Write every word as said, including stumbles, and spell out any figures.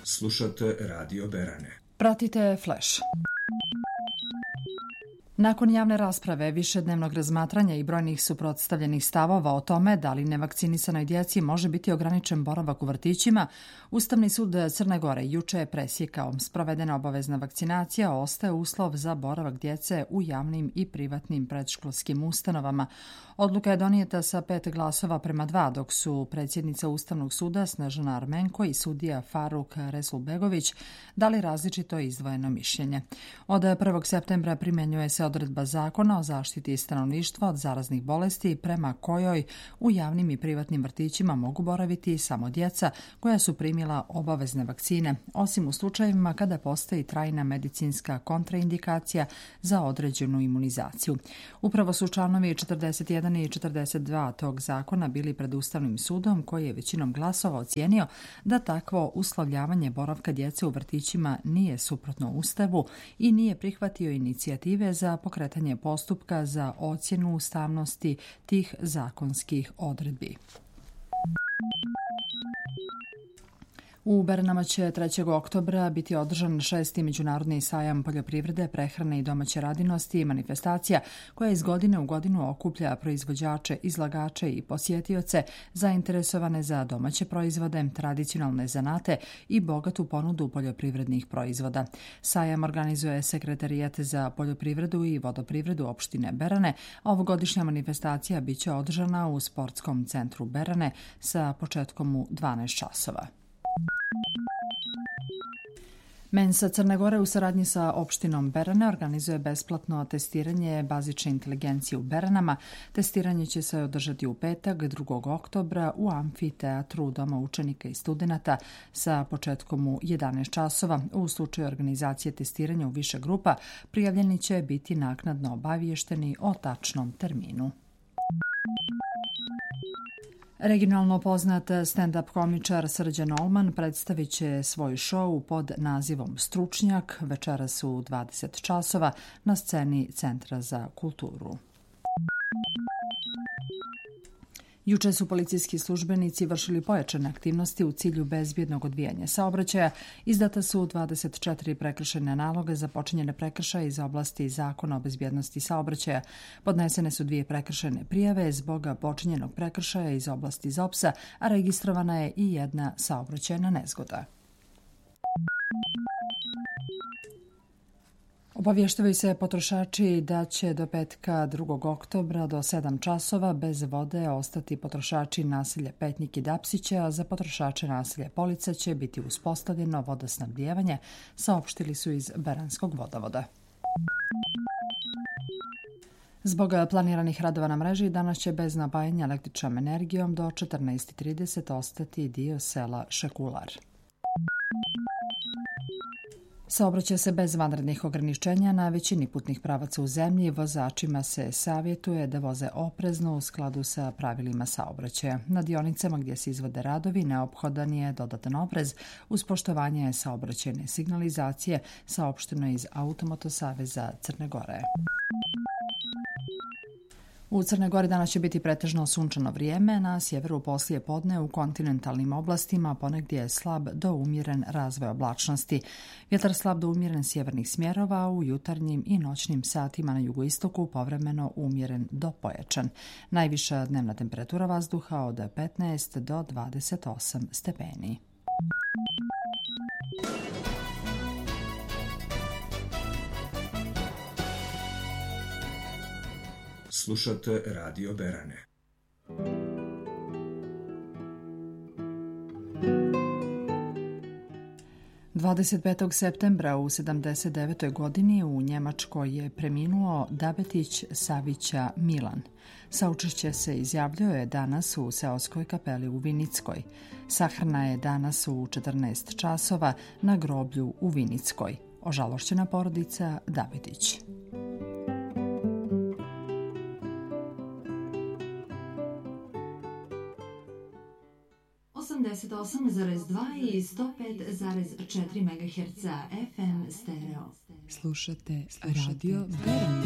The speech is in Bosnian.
Slušate Radio Berane. Pratite Flash. Nakon javne rasprave, višednevnog razmatranja i brojnih suprotstavljenih stavova o tome da li nevakcinisanoj djeci može biti ograničen boravak u vrtićima, Ustavni sud Crne Gore juče je presjekao. Sprovedena obavezna vakcinacija ostaje uslov za boravak djece u javnim i privatnim predškolskim ustanovama. Odluka je donijeta sa pet glasova prema dva, dok su predsjednica Ustavnog suda Snežana Armenko i sudija Faruk Resulbegović dali različito izdvojeno mišljenje. Od prvog septembra primjenjuje se odredba Zakona o zaštiti stanovništva od zaraznih bolesti prema kojoj u javnim i privatnim vrtićima mogu boraviti samo djeca koja su primila obavezne vakcine, osim u slučajevima kada postoji trajna medicinska kontraindikacija za određenu imunizaciju. Upravo su članovi četrdeset jedan i četrdeset dva tog zakona bili pred Ustavnim sudom, koji je većinom glasova ocijenio da takvo uslovljavanje boravka djece u vrtićima nije suprotno Ustavu i nije prihvatio inicijative za pokretanje postupka za ocjenu ustavnosti tih zakonskih odredbi. U Beranama će trećeg oktobra biti održan šesti međunarodni sajam poljoprivrede, prehrane i domaće radinosti i manifestacija koja iz godine u godinu okuplja proizvođače, izlagače i posjetioce zainteresovane za domaće proizvode, tradicionalne zanate i bogatu ponudu poljoprivrednih proizvoda. Sajam organizuje Sekretarijat za poljoprivredu i vodoprivredu opštine Berane, a ovogodišnja manifestacija biće održana u Sportskom centru Berane sa početkom u dvanaest časova. Mensa Crne Gore u saradnji sa opštinom Berane organizuje besplatno testiranje bazične inteligencije u Beranama. Testiranje će se održati u petak, drugog oktobra, u amfiteatru Doma učenika i studenata sa početkom u jedanaest časova. U slučaju organizacije testiranja u više grupa, prijavljeni će biti naknadno obaviješteni o tačnom terminu. Regionalno poznat stand-up komičar Srđan Olman predstavit će svoj šou pod nazivom Stručnjak večeras u dvadeset časova na sceni Centra za kulturu. Juče su policijski službenici vršili pojačane aktivnosti u cilju bezbjednog odvijanja saobraćaja. Izdata su dvadeset četiri prekršajne naloga za počinjene prekršaje iz oblasti Zakona o bezbjednosti saobraćaja. Podnesene su dvije prekršajne prijave zbog počinjenog prekršaja iz oblasti Z O P S-a, a registrovana je i jedna saobraćajna nezgoda. Obavještavaju se potrošači da će do petka drugog oktobra do sedam časova bez vode ostati potrošači naselja Petnik i Dapsića, a za potrošače naselja Polica će biti uspostavljeno vodosnabdijevanje, saopštili su iz Beranskog vodovoda. Zbog planiranih radova na mreži, danas će bez napajanja električnom energijom do četrnaest trideset ostati dio sela Šekular. Saobraća se bez vanrednih ograničenja na većini putnih pravaca u zemlji. Vozačima se savjetuje da voze oprezno u skladu sa pravilima saobraćaja. Na dionicama gdje se izvode radovi neophodan je dodatan oprez uz poštovanje saobraćajne signalizacije, saopšteno iz Automoto saveza Crne Gore. U Crnoj Gori danas će biti pretežno sunčano vrijeme, na sjeveru poslije podne u kontinentalnim oblastima ponegdje je slab do umjeren razvoj oblačnosti. Vjetar slab do umjeren sjevernih smjerova, u jutarnjim i noćnim satima na jugoistoku povremeno umjeren do pojačan. Najviša dnevna temperatura vazduha od petnaest do dvadeset osam stepeni. Slušate Radio Berane. dvadeset petog septembra u sedamdeset devetoj godini u Njemačkoj je preminuo Dabetić Savića Milan. Saučešće se izjavljuje danas u seoskoj kapeli u Vinickoj. Sahrana je danas u četrnaest časova na groblju u Vinickoj. Ožalošćena porodica Dabetić. osamdeset osam zarez dva i sto pet zarez četiri megaherca F M stereo. Slušate Radio Berane.